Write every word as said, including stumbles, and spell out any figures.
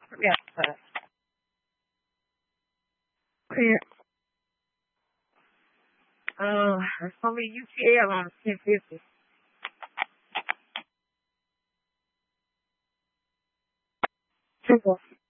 Yeah. But, yeah. Uh, it's gonna be U T L on ten fifty. Simple.